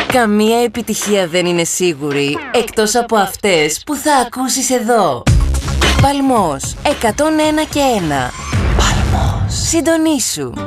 Καμία επιτυχία δεν είναι σίγουρη, εκτός από αυτές που θα ακούσεις εδώ. Παλμός, 101 και 1. Παλμός. Συντονίσου.